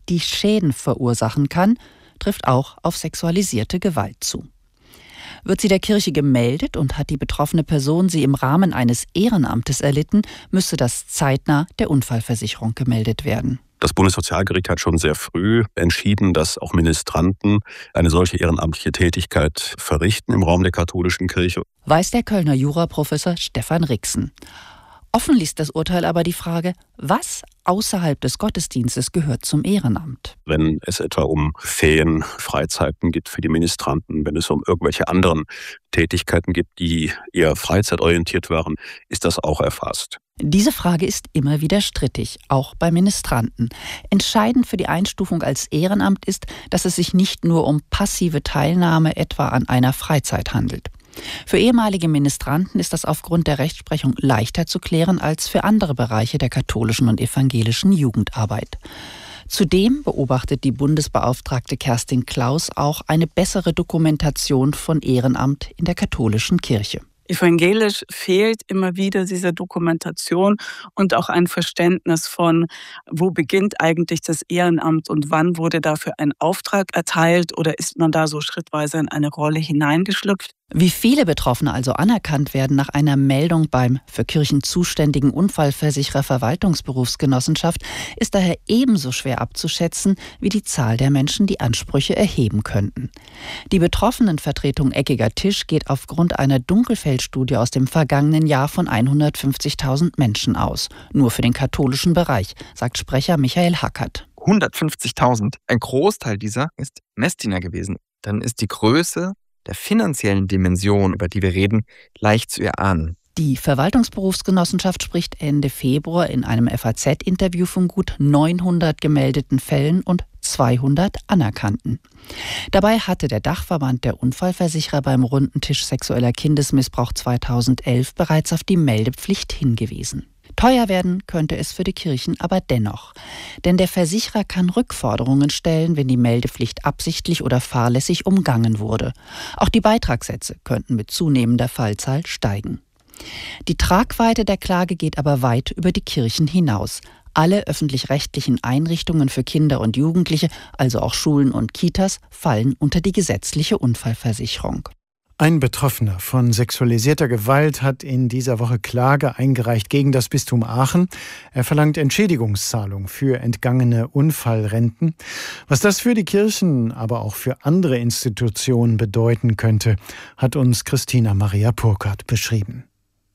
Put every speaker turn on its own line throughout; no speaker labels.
die Schäden verursachen kann, trifft auch auf sexualisierte Gewalt zu. Wird sie der Kirche gemeldet und hat die betroffene Person sie im Rahmen eines Ehrenamtes erlitten, müsste das zeitnah der Unfallversicherung gemeldet werden.
Das Bundessozialgericht hat schon sehr früh entschieden, dass auch Ministranten eine solche ehrenamtliche Tätigkeit verrichten im Raum der katholischen Kirche.
Weiß der Kölner Juraprofessor Stefan Rixen. Offen ließ das Urteil aber die Frage, was außerhalb des Gottesdienstes gehört zum Ehrenamt?
Wenn es etwa um Ferien, Freizeiten geht für die Ministranten, wenn es um irgendwelche anderen Tätigkeiten geht, die eher freizeitorientiert waren, ist das auch erfasst.
Diese Frage ist immer wieder strittig, auch bei Ministranten. Entscheidend für die Einstufung als Ehrenamt ist, dass es sich nicht nur um passive Teilnahme etwa an einer Freizeit handelt. Für ehemalige Ministranten ist das aufgrund der Rechtsprechung leichter zu klären als für andere Bereiche der katholischen und evangelischen Jugendarbeit. Zudem beobachtet die Bundesbeauftragte Kerstin Klaus auch eine bessere Dokumentation von Ehrenamt in der katholischen Kirche.
Evangelisch fehlt immer wieder diese Dokumentation und auch ein Verständnis von, wo beginnt eigentlich das Ehrenamt und wann wurde dafür ein Auftrag erteilt oder ist man da so schrittweise in eine Rolle hineingeschlüpft.
Wie viele Betroffene also anerkannt werden nach einer Meldung beim für Kirchen zuständigen Unfallversicherer Verwaltungsberufsgenossenschaft, ist daher ebenso schwer abzuschätzen wie die Zahl der Menschen, die Ansprüche erheben könnten. Die Betroffenenvertretung Eckiger Tisch geht aufgrund einer Dunkelfeldstudie aus dem vergangenen Jahr von 150.000 Menschen aus. Nur für den katholischen Bereich, sagt Sprecher Michael Hackert.
150.000. Ein Großteil dieser ist Messdiener gewesen. Dann ist die Größe der finanziellen Dimension, über die wir reden, leicht zu erahnen.
Die Verwaltungsberufsgenossenschaft spricht Ende Februar in einem FAZ-Interview von gut 900 gemeldeten Fällen und 200 anerkannten. Dabei hatte der Dachverband der Unfallversicherer beim Runden Tisch sexueller Kindesmissbrauch 2011 bereits auf die Meldepflicht hingewiesen. Teuer werden könnte es für die Kirchen aber dennoch. Denn der Versicherer kann Rückforderungen stellen, wenn die Meldepflicht absichtlich oder fahrlässig umgangen wurde. Auch die Beitragssätze könnten mit zunehmender Fallzahl steigen. Die Tragweite der Klage geht aber weit über die Kirchen hinaus. Alle öffentlich-rechtlichen Einrichtungen für Kinder und Jugendliche, also auch Schulen und Kitas, fallen unter die gesetzliche Unfallversicherung.
Ein Betroffener von sexualisierter Gewalt hat in dieser Woche Klage eingereicht gegen das Bistum Aachen. Er verlangt Entschädigungszahlung für entgangene Unfallrenten. Was das für die Kirchen, aber auch für andere Institutionen bedeuten könnte, hat uns Christina Maria Purkert beschrieben.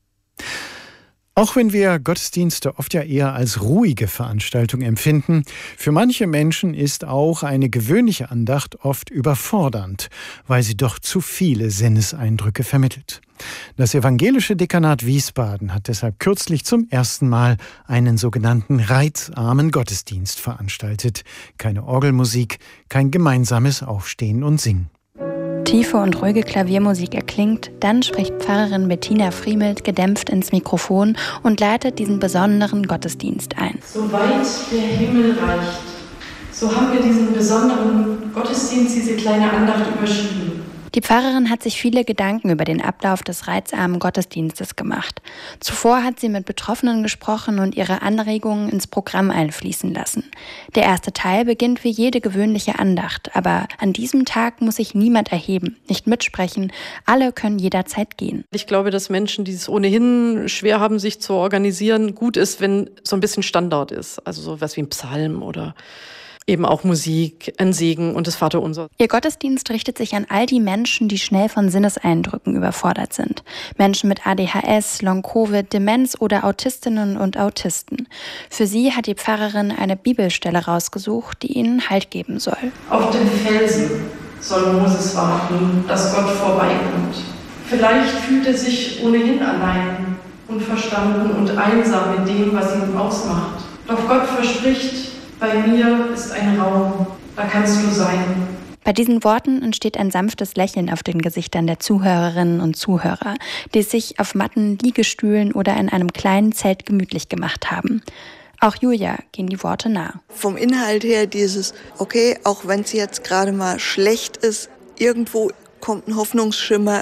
Auch wenn wir Gottesdienste oft ja eher als ruhige Veranstaltung empfinden, für manche Menschen ist auch eine gewöhnliche Andacht oft überfordernd, weil sie doch zu viele Sinneseindrücke vermittelt. Das evangelische Dekanat Wiesbaden hat deshalb kürzlich zum ersten Mal einen sogenannten reizarmen Gottesdienst veranstaltet. Keine Orgelmusik, kein gemeinsames Aufstehen und Singen.
Tiefe und ruhige Klaviermusik erklingt, dann spricht Pfarrerin Bettina Friemelt gedämpft ins Mikrofon und leitet diesen besonderen Gottesdienst ein.
Soweit der Himmel reicht, so haben wir diesen besonderen Gottesdienst, diese kleine Andacht überschrieben.
Die Pfarrerin hat sich viele Gedanken über den Ablauf des reizarmen Gottesdienstes gemacht. Zuvor hat sie mit Betroffenen gesprochen und ihre Anregungen ins Programm einfließen lassen. Der erste Teil beginnt wie jede gewöhnliche Andacht, aber an diesem Tag muss sich niemand erheben, nicht mitsprechen, alle können jederzeit gehen.
Ich glaube, dass Menschen, die es ohnehin schwer haben, sich zu organisieren, gut ist, wenn so ein bisschen Standard ist, also so was wie ein Psalm oder eben auch Musik, ein Segen und das Vaterunser.
Ihr Gottesdienst richtet sich an all die Menschen, die schnell von Sinneseindrücken überfordert sind. Menschen mit ADHS, Long-Covid, Demenz oder Autistinnen und Autisten. Für sie hat die Pfarrerin eine Bibelstelle rausgesucht, die ihnen Halt geben soll.
Auf dem Felsen soll Moses warten, dass Gott vorbeikommt. Vielleicht fühlt er sich ohnehin allein, unverstanden und einsam in dem, was ihn ausmacht. Doch Gott verspricht, bei mir ist ein Raum, da kannst du sein.
Bei diesen Worten entsteht ein sanftes Lächeln auf den Gesichtern der Zuhörerinnen und Zuhörer, die es sich auf matten Liegestühlen oder in einem kleinen Zelt gemütlich gemacht haben. Auch Julia gehen die Worte nah.
Vom Inhalt her dieses, okay, auch wenn es jetzt gerade mal schlecht ist, irgendwo kommt ein Hoffnungsschimmer,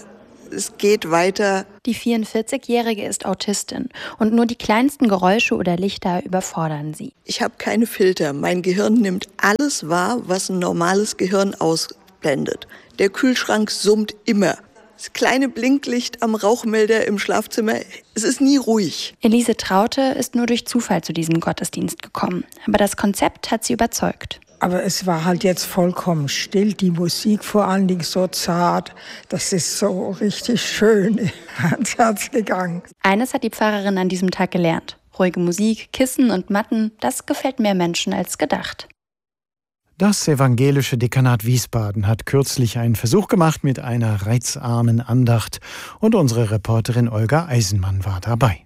es geht weiter.
Die 44-Jährige ist Autistin und nur die kleinsten Geräusche oder Lichter überfordern sie.
Ich habe keine Filter. Mein Gehirn nimmt alles wahr, was ein normales Gehirn ausblendet. Der Kühlschrank summt immer. Das kleine Blinklicht am Rauchmelder im Schlafzimmer, es ist nie ruhig.
Elise Traute ist nur durch Zufall zu diesem Gottesdienst gekommen. Aber das Konzept hat sie überzeugt.
Aber es war halt jetzt vollkommen still, die Musik vor allen Dingen so zart. Das ist so richtig schön ans Herz gegangen.
Eines hat die Pfarrerin an diesem Tag gelernt. Ruhige Musik, Kissen und Matten, das gefällt mehr Menschen als gedacht.
Das evangelische Dekanat Wiesbaden hat kürzlich einen Versuch gemacht mit einer reizarmen Andacht und unsere Reporterin Olga Eisenmann war dabei.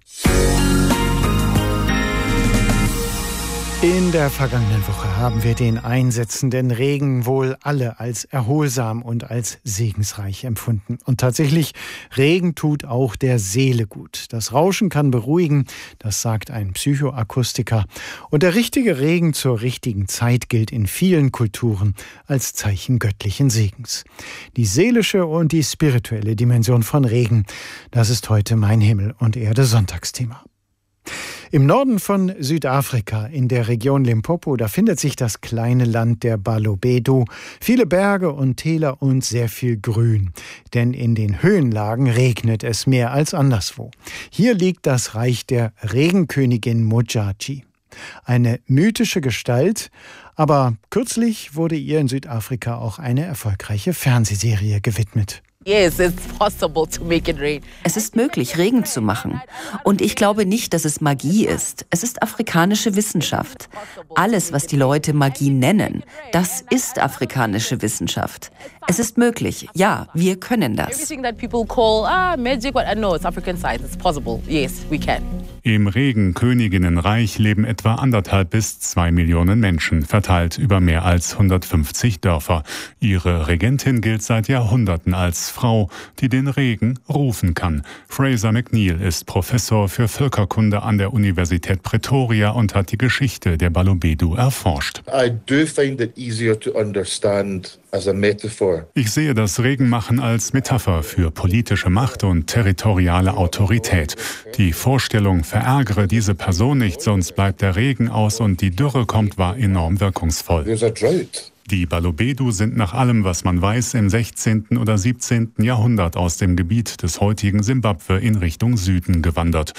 In der vergangenen Woche haben wir den einsetzenden Regen wohl alle als erholsam und als segensreich empfunden. Und tatsächlich, Regen tut auch der Seele gut. Das Rauschen kann beruhigen, das sagt ein Psychoakustiker. Und der richtige Regen zur richtigen Zeit gilt in vielen Kulturen als Zeichen göttlichen Segens. Die seelische und die spirituelle Dimension von Regen, das ist heute mein Himmel und Erde Sonntagsthema. Im Norden von Südafrika, in der Region Limpopo, da findet sich das kleine Land der Balobedu. Viele Berge und Täler und sehr viel Grün. Denn in den Höhenlagen regnet es mehr als anderswo. Hier liegt das Reich der Regenkönigin Modjadji. Eine mythische Gestalt, aber kürzlich wurde ihr in Südafrika auch eine erfolgreiche Fernsehserie gewidmet.
Es ist möglich, Regen zu machen. Und ich glaube nicht, dass es Magie ist. Es ist afrikanische Wissenschaft. Alles, was die Leute Magie nennen, das ist afrikanische Wissenschaft. Es ist möglich. Ja, wir können das.
Im Regenköniginnenreich leben etwa 1,5 bis 2 Millionen Menschen, verteilt über mehr als 150 Dörfer. Ihre Regentin gilt seit Jahrhunderten als Frau, die den Regen rufen kann. Fraser McNeil ist Professor für Völkerkunde an der Universität Pretoria und hat die Geschichte der Balobedu erforscht. Ich sehe das Regenmachen als Metapher für politische Macht und territoriale Autorität. Die Vorstellung, verärgere diese Person nicht, sonst bleibt der Regen aus und die Dürre kommt, war enorm wirkungsvoll. Die Balobedu sind nach allem, was man weiß, im 16. oder 17. Jahrhundert aus dem Gebiet des heutigen Simbabwe in Richtung Süden gewandert.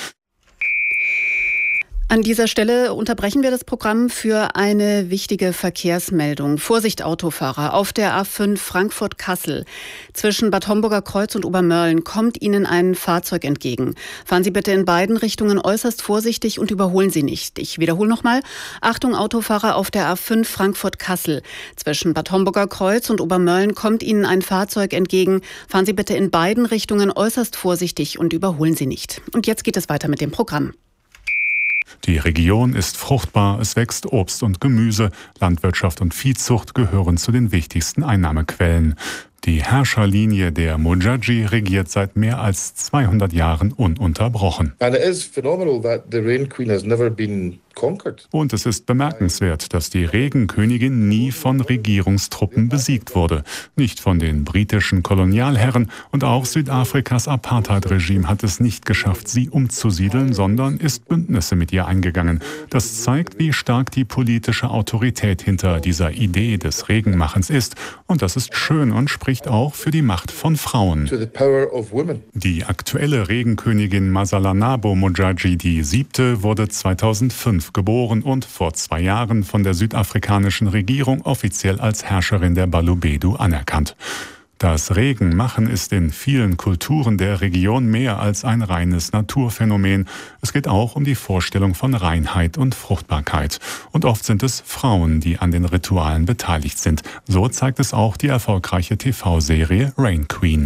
An dieser Stelle unterbrechen wir das Programm für eine wichtige Verkehrsmeldung. Vorsicht Autofahrer, auf der A5 Frankfurt-Kassel zwischen Bad Homburger Kreuz und Obermörlen kommt Ihnen ein Fahrzeug entgegen. Fahren Sie bitte in beiden Richtungen äußerst vorsichtig und überholen Sie nicht. Ich wiederhole nochmal. Achtung Autofahrer, auf der A5 Frankfurt-Kassel zwischen Bad Homburger Kreuz und Obermörlen kommt Ihnen ein Fahrzeug entgegen. Fahren Sie bitte in beiden Richtungen äußerst vorsichtig und überholen Sie nicht. Und jetzt geht es weiter mit dem Programm.
Die Region ist fruchtbar, es wächst Obst und Gemüse, Landwirtschaft und Viehzucht gehören zu den wichtigsten Einnahmequellen. Die Herrscherlinie der Modjadji regiert seit mehr als 200 Jahren ununterbrochen. Und es ist bemerkenswert, dass die Regenkönigin nie von Regierungstruppen besiegt wurde. Nicht von den britischen Kolonialherren und auch Südafrikas Apartheid-Regime hat es nicht geschafft, sie umzusiedeln, sondern ist Bündnisse mit ihr eingegangen. Das zeigt, wie stark die politische Autorität hinter dieser Idee des Regenmachens ist. Und das ist schön und spricht auch für die Macht von Frauen. Die aktuelle Regenkönigin Masalanabo Modjadji, die 7., wurde 2005 geboren und vor 2 Jahren von der südafrikanischen Regierung offiziell als Herrscherin der Balobedu anerkannt. Das Regenmachen ist in vielen Kulturen der Region mehr als ein reines Naturphänomen. Es geht auch um die Vorstellung von Reinheit und Fruchtbarkeit. Und oft sind es Frauen, die an den Ritualen beteiligt sind. So zeigt es auch die erfolgreiche TV-Serie Rain Queen.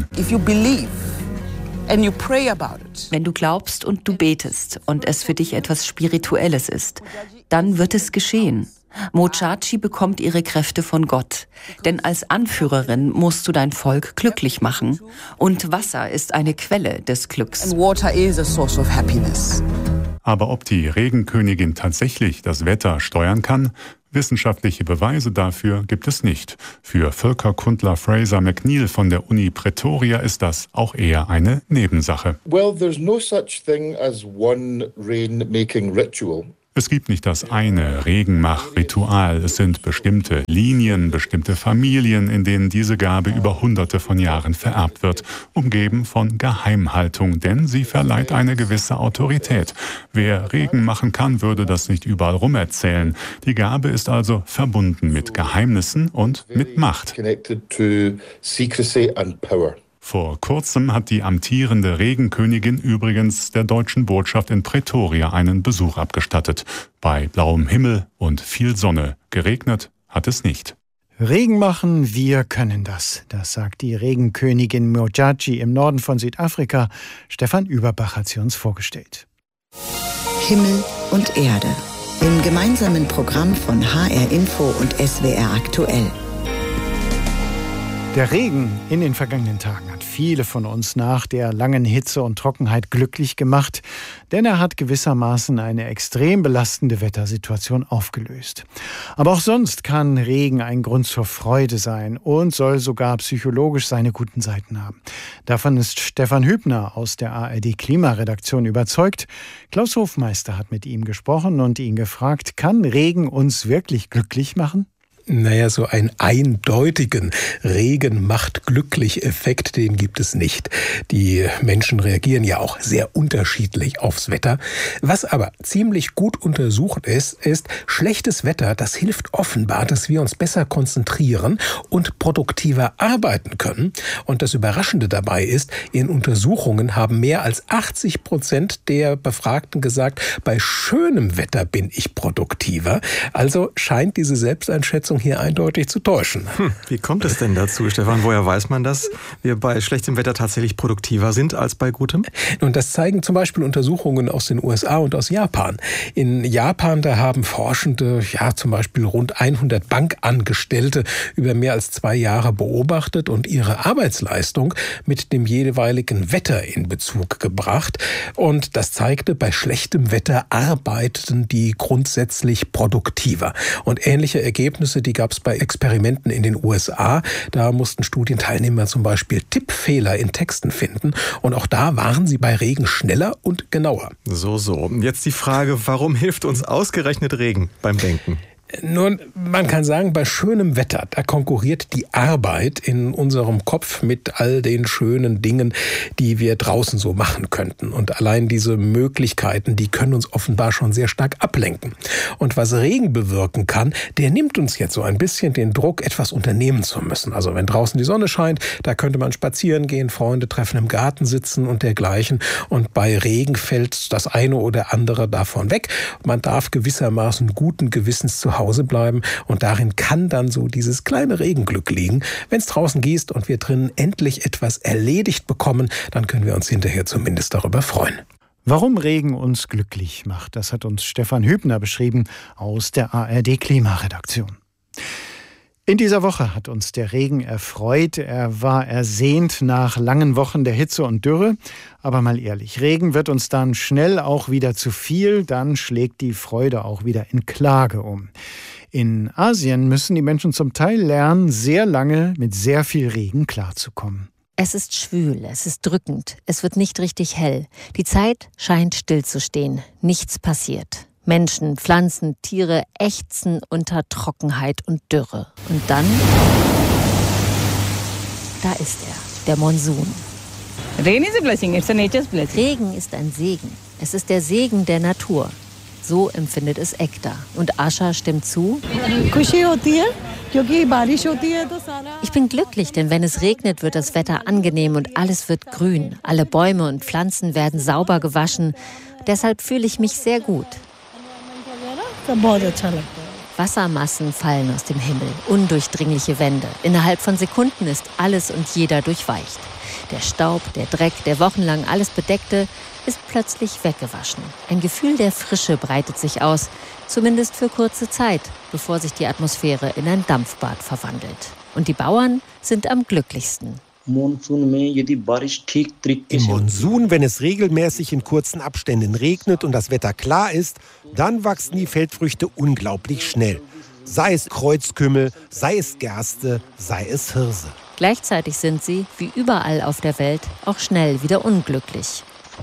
Wenn du glaubst und du betest und es für dich etwas Spirituelles ist, dann wird es geschehen. Modjadji bekommt ihre Kräfte von Gott. Denn als Anführerin musst du dein Volk glücklich machen. Und Wasser ist eine Quelle des Glücks.
Aber ob die Regenkönigin tatsächlich das Wetter steuern kann? Wissenschaftliche Beweise dafür gibt es nicht. Für Völkerkundler Fraser McNeill von der Uni Pretoria ist das auch eher eine Nebensache.
Well, there's no such thing as one rain-making ritual.
Es gibt nicht das eine Regenmach-Ritual. Es sind bestimmte Linien, bestimmte Familien, in denen diese Gabe über Hunderte von Jahren vererbt wird, umgeben von Geheimhaltung, denn sie verleiht eine gewisse Autorität. Wer Regen machen kann, würde das nicht überall rumerzählen. Die Gabe ist also verbunden mit Geheimnissen und mit Macht. Vor kurzem hat die amtierende Regenkönigin übrigens der deutschen Botschaft in Pretoria einen Besuch abgestattet. Bei blauem Himmel und viel Sonne. Geregnet hat es nicht.
Regen machen, wir können das. Das sagt die Regenkönigin Mojaji im Norden von Südafrika. Stefan Überbach hat sie uns vorgestellt.
Himmel und Erde. Im gemeinsamen Programm von HR Info und SWR aktuell.
Der Regen in den vergangenen Tagen hat viele von uns nach der langen Hitze und Trockenheit glücklich gemacht, denn er hat gewissermaßen eine extrem belastende Wettersituation aufgelöst. Aber auch sonst kann Regen ein Grund zur Freude sein und soll sogar psychologisch seine guten Seiten haben. Davon ist Stefan Hübner aus der ARD-Klimaredaktion überzeugt. Klaus Hofmeister hat mit ihm gesprochen und ihn gefragt, kann Regen uns wirklich glücklich machen?
Naja, so einen eindeutigen Regen macht glücklich Effekt, den gibt es nicht. Die Menschen reagieren ja auch sehr unterschiedlich aufs Wetter. Was aber ziemlich gut untersucht ist schlechtes Wetter, das hilft offenbar, dass wir uns besser konzentrieren und produktiver arbeiten können. Und das Überraschende dabei ist, in Untersuchungen haben mehr als 80% der Befragten gesagt, bei schönem Wetter bin ich produktiver. Also scheint diese Selbsteinschätzung hier eindeutig zu täuschen.
Wie kommt es denn dazu, Stefan? Woher weiß man, dass wir bei schlechtem Wetter tatsächlich produktiver sind als bei gutem?
Nun, das zeigen zum Beispiel Untersuchungen aus den USA und aus Japan. In Japan, da haben Forschende zum Beispiel rund 100 Bankangestellte über mehr als 2 Jahre beobachtet und ihre Arbeitsleistung mit dem jeweiligen Wetter in Bezug gebracht. Und das zeigte, bei schlechtem Wetter arbeiteten die grundsätzlich produktiver. Und ähnliche Ergebnisse, die gab es bei Experimenten in den USA. Da mussten Studienteilnehmer zum Beispiel Tippfehler in Texten finden. Und auch da waren sie bei Regen schneller und genauer.
So. Jetzt die Frage, warum hilft uns ausgerechnet Regen beim Denken?
Nun, man kann sagen, bei schönem Wetter, da konkurriert die Arbeit in unserem Kopf mit all den schönen Dingen, die wir draußen so machen könnten. Und allein diese Möglichkeiten, die können uns offenbar schon sehr stark ablenken. Und was Regen bewirken kann, der nimmt uns jetzt so ein bisschen den Druck, etwas unternehmen zu müssen. Also wenn draußen die Sonne scheint, da könnte man spazieren gehen, Freunde treffen, im Garten sitzen und dergleichen. Und bei Regen fällt das eine oder andere davon weg. Man darf gewissermaßen guten Gewissens zu Hause bleiben und darin kann dann so dieses kleine Regenglück liegen. Wenn es draußen gießt und wir drinnen endlich etwas erledigt bekommen, dann können wir uns hinterher zumindest darüber freuen.
Warum Regen uns glücklich macht, das hat uns Stefan Hübner beschrieben aus der ARD-Klimaredaktion. In dieser Woche hat uns der Regen erfreut. Er war ersehnt nach langen Wochen der Hitze und Dürre. Aber mal ehrlich, Regen wird uns dann schnell auch wieder zu viel. Dann schlägt die Freude auch wieder in Klage um. In Asien müssen die Menschen zum Teil lernen, sehr lange mit sehr viel Regen klarzukommen.
Es ist schwül, es ist drückend, es wird nicht richtig hell. Die Zeit scheint stillzustehen, nichts passiert. Menschen, Pflanzen, Tiere ächzen unter Trockenheit und Dürre. Und dann, da ist er, der Monsun.
Rain is a blessing, it's a nature's blessing.
Regen ist ein Segen. Es ist der Segen der Natur. So empfindet es Ekta. Und Asha stimmt zu. Ich bin glücklich, denn wenn es regnet, wird das Wetter angenehm und alles wird grün. Alle Bäume und Pflanzen werden sauber gewaschen. Deshalb fühle ich mich sehr gut. Wassermassen fallen aus dem Himmel, undurchdringliche Wände. Innerhalb von Sekunden ist alles und jeder durchweicht. Der Staub, der Dreck, der wochenlang alles bedeckte, ist plötzlich weggewaschen. Ein Gefühl der Frische breitet sich aus, zumindest für kurze Zeit, bevor sich die Atmosphäre in ein Dampfbad verwandelt. Und die Bauern sind am glücklichsten.
Im Monsun, wenn es regelmäßig in kurzen Abständen regnet und das Wetter klar ist, dann wachsen die Feldfrüchte unglaublich schnell. sei es Kreuzkümmel, sei es Gerste, sei es Hirse.
Gleichzeitig sind sie, wie überall auf der Welt, auch schnell wieder unglücklich.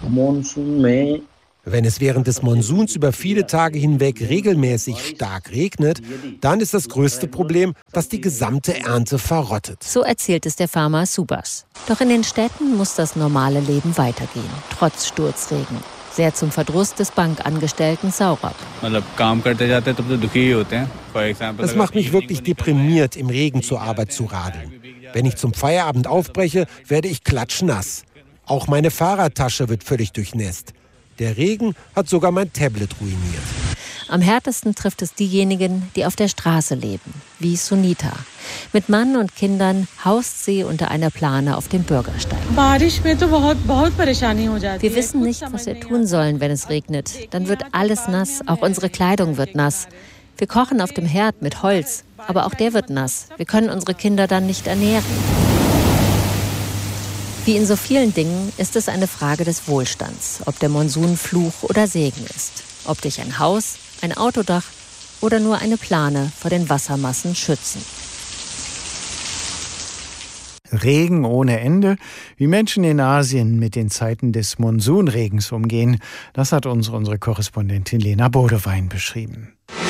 Wenn es während des Monsuns über viele Tage hinweg regelmäßig stark regnet, dann ist das größte Problem, dass die gesamte Ernte verrottet.
So erzählt es der Farmer Subas. Doch in den Städten muss das normale Leben weitergehen, trotz Sturzregen. Sehr zum Verdruss des Bankangestellten Saurabh.
Es macht mich wirklich deprimiert, im Regen zur Arbeit zu radeln. Wenn ich zum Feierabend aufbreche, werde ich klatschnass. Auch meine Fahrradtasche wird völlig durchnässt. Der Regen hat sogar mein Tablet ruiniert.
Am härtesten trifft es diejenigen, die auf der Straße leben, wie Sunita. Mit Mann und Kindern haust sie unter einer Plane auf dem Bürgersteig. Wir wissen nicht, was wir tun sollen, wenn es regnet. Dann wird alles nass, auch unsere Kleidung wird nass. Wir kochen auf dem Herd mit Holz, aber auch der wird nass. Wir können unsere Kinder dann nicht ernähren. Wie in so vielen Dingen ist es eine Frage des Wohlstands, ob der Monsun Fluch oder Segen ist. Ob dich ein Haus, ein Autodach oder nur eine Plane vor den Wassermassen schützen.
Regen ohne Ende, wie Menschen in Asien mit den Zeiten des Monsunregens umgehen, das hat uns unsere Korrespondentin Lena Bodewein beschrieben.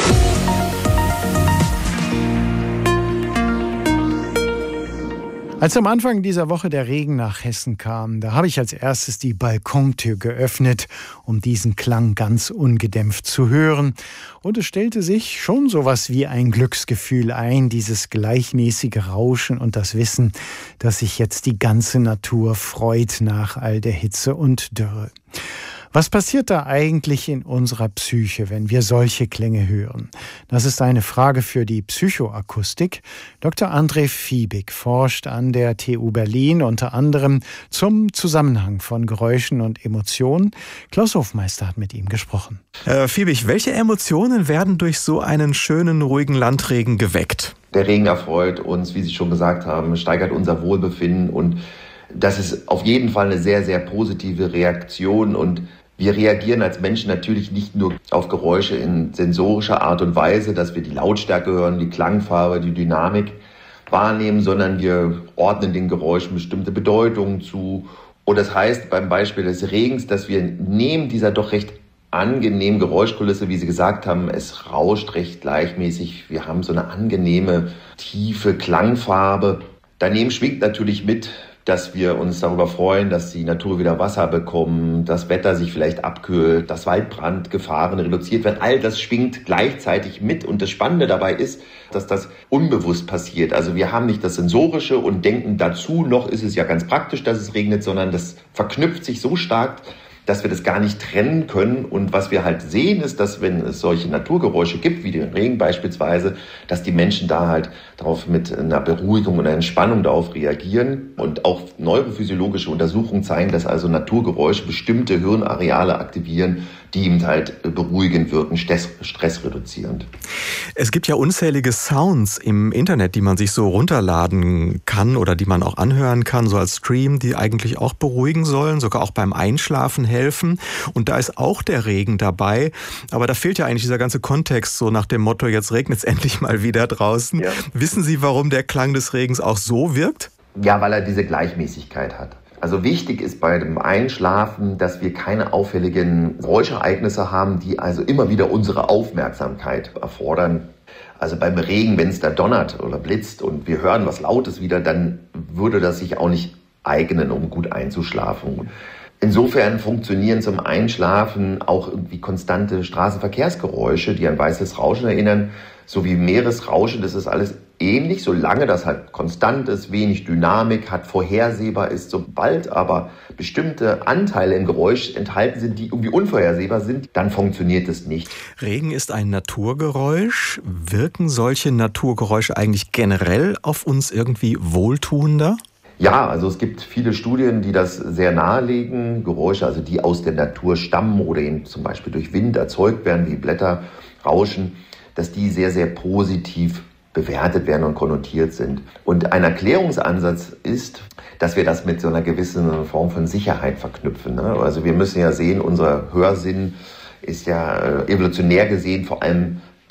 Als am Anfang dieser Woche der Regen nach Hessen kam, da habe ich als erstes die Balkontür geöffnet, um diesen Klang ganz ungedämpft zu hören. Und es stellte sich schon sowas wie ein Glücksgefühl ein, dieses gleichmäßige Rauschen und das Wissen, dass sich jetzt die ganze Natur freut nach all der Hitze und Dürre. Was passiert da eigentlich in unserer Psyche, wenn wir solche Klänge hören? Das ist eine Frage für die Psychoakustik. Dr. André Fiebig forscht an der TU Berlin unter anderem zum Zusammenhang von Geräuschen und Emotionen. Klaus Hofmeister hat mit ihm gesprochen.
Herr Fiebig, welche Emotionen werden durch so einen schönen, ruhigen Landregen geweckt?
Der Regen erfreut uns, wie Sie schon gesagt haben, steigert unser Wohlbefinden und das ist auf jeden Fall eine sehr, sehr positive Reaktion und wir reagieren als Menschen natürlich nicht nur auf Geräusche in sensorischer Art und Weise, dass wir die Lautstärke hören, die Klangfarbe, die Dynamik wahrnehmen, sondern wir ordnen den Geräuschen bestimmte Bedeutungen zu. Und das heißt beim Beispiel des Regens, dass wir neben dieser doch recht angenehmen Geräuschkulisse, wie Sie gesagt haben, es rauscht recht gleichmäßig. Wir haben so eine angenehme, tiefe Klangfarbe. Daneben schwingt natürlich mit, dass wir uns darüber freuen, dass die Natur wieder Wasser bekommt, das Wetter sich vielleicht abkühlt, dass Waldbrandgefahren reduziert werden. All das schwingt gleichzeitig mit. Und das Spannende dabei ist, dass das unbewusst passiert. Also wir haben nicht das Sensorische und denken dazu, noch ist es ja ganz praktisch, dass es regnet, sondern das verknüpft sich so stark, dass wir das gar nicht trennen können. Und was wir halt sehen, ist, dass wenn es solche Naturgeräusche gibt, wie den Regen beispielsweise, dass die Menschen da halt darauf mit einer Beruhigung und einer Entspannung darauf reagieren. Und auch neurophysiologische Untersuchungen zeigen, dass also Naturgeräusche bestimmte Hirnareale aktivieren, die eben halt beruhigend wirken, stressreduzierend.
Es gibt ja unzählige Sounds im Internet, die man sich so runterladen kann oder die man auch anhören kann, so als Stream, die eigentlich auch beruhigen sollen, sogar auch beim Einschlafen helfen. Und da ist auch der Regen dabei. Aber da fehlt ja eigentlich dieser ganze Kontext, so nach dem Motto, jetzt regnet es endlich mal wieder draußen. Ja. Wissen Sie, warum der Klang des Regens auch so wirkt?
Ja, weil er diese Gleichmäßigkeit hat. Also wichtig ist bei dem Einschlafen, dass wir keine auffälligen Geräuschereignisse haben, die also immer wieder unsere Aufmerksamkeit erfordern. Also beim Regen, wenn es da donnert oder blitzt und wir hören was Lautes wieder, dann würde das sich auch nicht eignen, um gut einzuschlafen. Insofern funktionieren zum Einschlafen auch irgendwie konstante Straßenverkehrsgeräusche, die an weißes Rauschen erinnern, sowie Meeresrauschen. Das ist alles ähnlich, solange das halt konstant ist, wenig Dynamik hat, vorhersehbar ist. Sobald aber bestimmte Anteile im Geräusch enthalten sind, die irgendwie unvorhersehbar sind, dann funktioniert es nicht.
Regen ist ein Naturgeräusch. Wirken solche Naturgeräusche eigentlich generell auf uns irgendwie wohltuender?
Ja, also es gibt viele Studien, die das sehr nahelegen. Geräusche, also die aus der Natur stammen oder eben zum Beispiel durch Wind erzeugt werden, wie Blätterrauschen, dass die sehr, sehr positiv bewertet werden und konnotiert sind. Und ein Erklärungsansatz ist, dass wir das mit so einer gewissen Form von Sicherheit verknüpfen. Also wir müssen ja sehen, unser Hörsinn ist ja evolutionär gesehen vor allem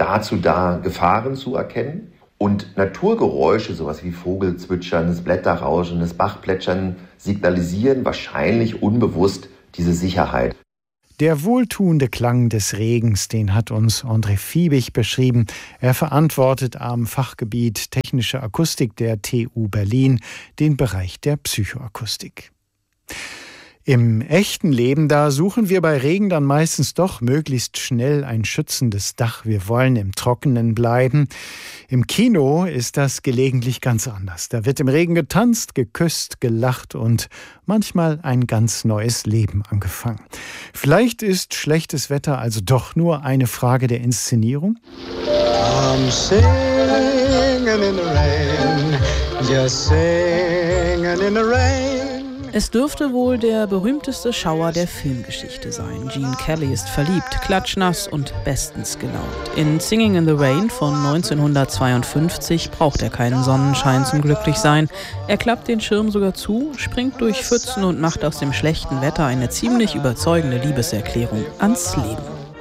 dazu da, Gefahren zu erkennen. Und Naturgeräusche, sowas wie Vogelzwitschern, das Blätterrauschen, das Bachplätschern, signalisieren wahrscheinlich unbewusst diese Sicherheit.
Der wohltuende Klang des Regens, den hat uns André Fiebig beschrieben. Er verantwortet am Fachgebiet Technische Akustik der TU Berlin den Bereich der Psychoakustik. Im echten Leben, da suchen wir bei Regen dann meistens doch möglichst schnell ein schützendes Dach. Wir wollen im Trockenen bleiben. Im Kino ist das gelegentlich ganz anders. Da wird im Regen getanzt, geküsst, gelacht und manchmal ein ganz neues Leben angefangen. Vielleicht ist schlechtes Wetter also doch nur eine Frage der Inszenierung? I'm singing in the rain, just singing in the rain.
Es dürfte wohl der berühmteste Schauer der Filmgeschichte sein. Gene Kelly ist verliebt, klatschnass und bestens gelaunt. In Singing in the Rain von 1952 braucht er keinen Sonnenschein zum Glücklichsein. Er klappt den Schirm sogar zu, springt durch Pfützen und macht aus dem schlechten Wetter eine ziemlich überzeugende Liebeserklärung ans Leben.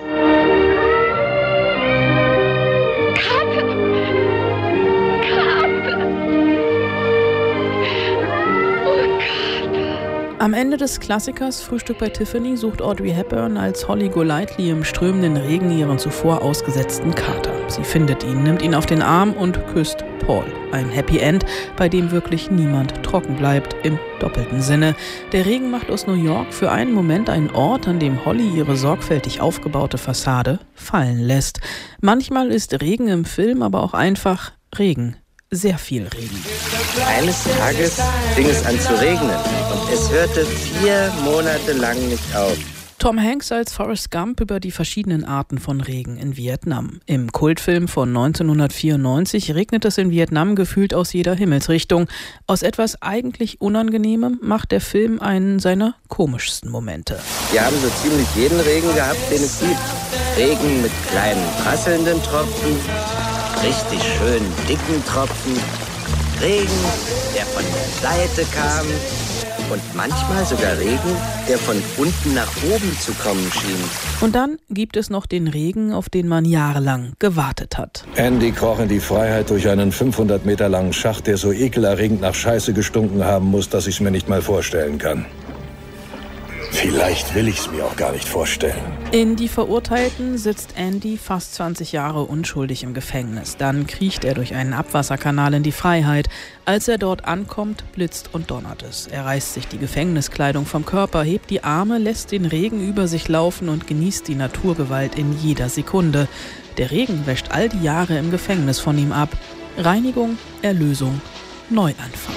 Am Ende des Klassikers Frühstück bei Tiffany sucht Audrey Hepburn als Holly Golightly im strömenden Regen ihren zuvor ausgesetzten Kater. Sie findet ihn, nimmt ihn auf den Arm und küsst Paul. Ein Happy End, bei dem wirklich niemand trocken bleibt, im doppelten Sinne. Der Regen macht aus New York für einen Moment einen Ort, an dem Holly ihre sorgfältig aufgebaute Fassade fallen lässt. Manchmal ist Regen im Film aber auch einfach Regen. Sehr viel Regen.
Eines Tages fing es an zu regnen und es hörte 4 Monate lang nicht auf.
Tom Hanks als Forrest Gump über die verschiedenen Arten von Regen in Vietnam. Im Kultfilm von 1994 regnet es in Vietnam gefühlt aus jeder Himmelsrichtung. Aus etwas eigentlich Unangenehmem macht der Film einen seiner komischsten Momente.
Wir haben so ziemlich jeden Regen gehabt, den es gibt. Regen mit kleinen prasselnden Tropfen, richtig schön dicken Tropfen, Regen, der von der Seite kam und manchmal sogar Regen, der von unten nach oben zu kommen schien.
Und dann gibt es noch den Regen, auf den man jahrelang gewartet hat.
Andy kroch in die Freiheit durch einen 500 Meter langen Schacht, der so ekelerregend nach Scheiße gestunken haben muss, dass ich es mir nicht mal vorstellen kann. Vielleicht will ich es mir auch gar nicht vorstellen.
In Die Verurteilten sitzt Andy fast 20 Jahre unschuldig im Gefängnis. Dann kriecht er durch einen Abwasserkanal in die Freiheit. Als er dort ankommt, blitzt und donnert es. Er reißt sich die Gefängniskleidung vom Körper, hebt die Arme, lässt den Regen über sich laufen und genießt die Naturgewalt in jeder Sekunde. Der Regen wäscht all die Jahre im Gefängnis von ihm ab. Reinigung, Erlösung, Neuanfang.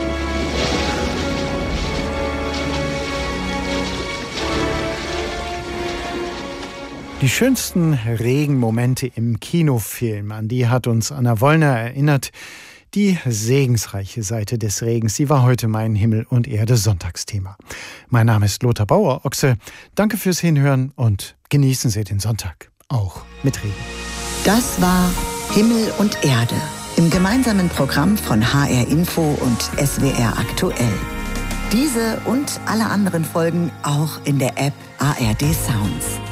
Die schönsten Regenmomente im Kinofilm, an die hat uns Anna Wollner erinnert. Die segensreiche Seite des Regens, sie war heute mein Himmel und Erde Sonntagsthema. Mein Name ist Lothar Bauer-Ochse. Danke fürs Hinhören und genießen Sie den Sonntag, auch mit Regen.
Das war Himmel und Erde im gemeinsamen Programm von HR Info und SWR Aktuell. Diese und alle anderen Folgen auch in der App ARD Sounds.